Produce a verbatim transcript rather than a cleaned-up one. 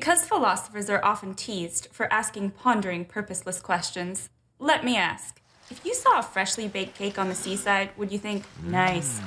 Because philosophers are often teased for asking pondering, purposeless questions, let me ask, if you saw a freshly baked cake on the seaside, would you think, nice,